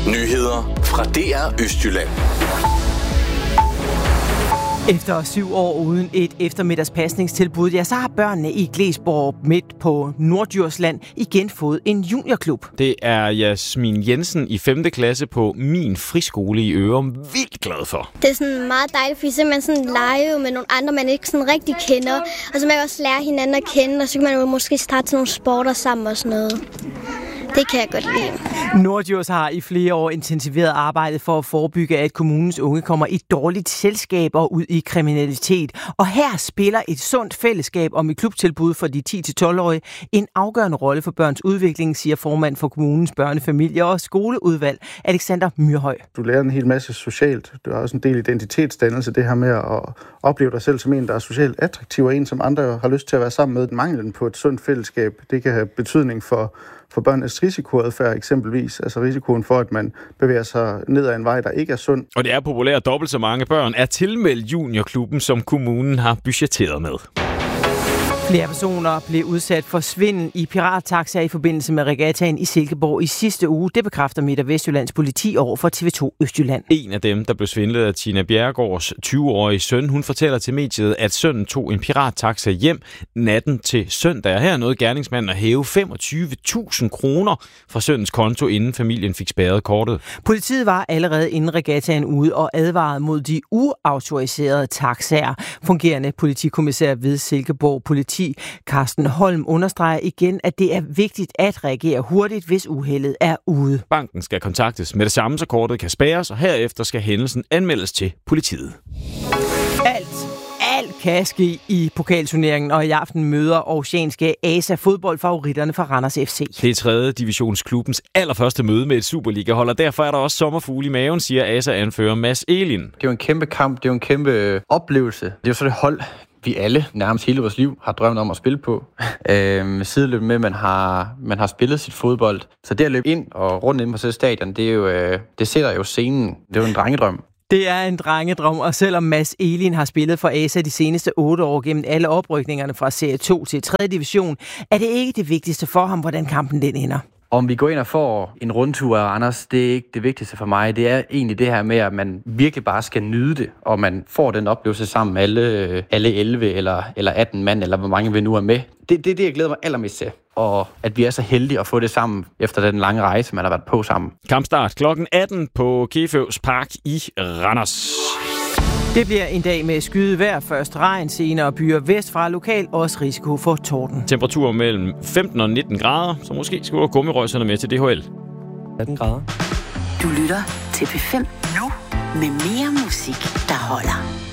Nyheder fra DR Østjylland. Efter 7 år uden et eftermiddagspasningstilbud, så har børnene i Glesborg midt på Norddjursland igen fået en juniorklub. Det er Jasmin Jensen i 5. klasse på Min Friskole i Ørum vildt glad for. Det er sådan meget dejligt, fordi så man sådan leger med nogle andre, man ikke sådan rigtig kender. Og så man kan også lære hinanden at kende, og så kan man jo måske starte sådan nogle sporter sammen og sådan noget. Det kan jeg godt lide. Norddjurs har i flere år intensiveret arbejdet for at forebygge, at kommunens unge kommer i dårligt selskab og ud i kriminalitet. Og her spiller et sundt fællesskab om et klubtilbud for de 10-12-årige en afgørende rolle for børns udvikling, siger formand for kommunens børnefamilie- og skoleudvalg, Alexander Myrhøj. Du lærer en hel masse socialt. Du har også en del identitetsdannelse, det her med at opleve dig selv som en, der er socialt attraktiv, og en, som andre har lyst til at være sammen med. Manglen på et sundt fællesskab, det kan have betydning for børnenes risikoadfærd eksempelvis, altså risikoen for, at man bevæger sig ned ad en vej, der ikke er sund. Og det er populært, dobbelt så mange børn er tilmeldt juniorklubben, som kommunen har budgetteret med. Flere personer blev udsat for svindel i pirattaxaer i forbindelse med regattaen i Silkeborg i sidste uge. Det bekræfter Midt- og Vestjyllands politi over for TV2 Østjylland. En af dem, der blev svindlet af Tina Bjerregaards 20-årige søn, hun fortæller til mediet, at sønnen tog en pirattaxa hjem natten til søndag. Her nåede gerningsmanden at hæve 25.000 kroner fra sønnens konto, inden familien fik spærret kortet. Politiet var allerede inden regattaen ude og advarede mod de uautoriserede taxaer. Fungerende politikommissær ved Silkeborg Politi Carsten Holm understreger igen, at det er vigtigt at reagere hurtigt, hvis uheldet er ude. Banken skal kontaktes med det samme, så kortet kan spærres, og herefter skal hændelsen anmeldes til politiet. Alt kan ske i pokalturneringen, og i aften møder Aarhusianske ASA fodboldfavoritterne fra Randers FC. Det er 3. divisionsklubbens allerførste møde med et Superliga-hold, og derfor er der også sommerfugle i maven, siger ASA-anfører Mads Elin. Det er jo en kæmpe kamp, det er jo en kæmpe oplevelse. Det er jo så det hold, vi alle nærmest hele vores liv har drømt om at spille på. Sideløb med, at man har spillet sit fodbold. Så det at løbe ind og rundt ind på sit stadion, det er jo, det sætter jo scenen. Det er jo en drengedrøm. Det er en drengedrøm, og selvom Mads Elin har spillet for ASA de seneste 8 år gennem alle oprykningerne fra Serie 2 til 3. division, er det ikke det vigtigste for ham, hvordan kampen den ender. Om vi går ind og får en rundtur af Randers, det er ikke det vigtigste for mig. Det er egentlig det her med, at man virkelig bare skal nyde det, og man får den oplevelse sammen med alle 11 eller 18 mand, eller hvor mange vi nu er med. Det er det, jeg glæder mig allermest til. Og at vi er så heldige at få det sammen efter den lange rejse, man har været på sammen. Kampstart klokken 18 på Keføvs Park i Randers. Det bliver en dag med skyet vejr, først regn, senere byer vestfra, lokal også risiko for torden. Temperatur mellem 15 og 19 grader, så måske skal du have gummirøjserne med til DHL. 18 grader. Du lytter til P5 nu med mere musik, der holder.